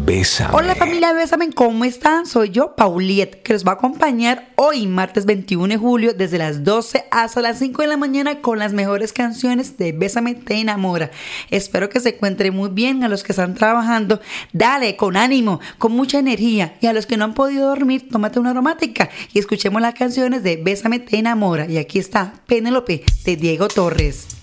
Bésame. Hola familia Bésame, ¿cómo están? Soy yo, Pauliet, que los va a acompañar hoy, martes 21 de julio, desde las 12 hasta las 5 de la mañana con las mejores canciones de Bésame te enamora. Espero que se encuentren muy bien. A los que están trabajando, dale, con ánimo, con mucha energía. Y a los que no han podido dormir, tómate una aromática y escuchemos las canciones de Bésame te enamora. Y aquí está Penélope de Diego Torres.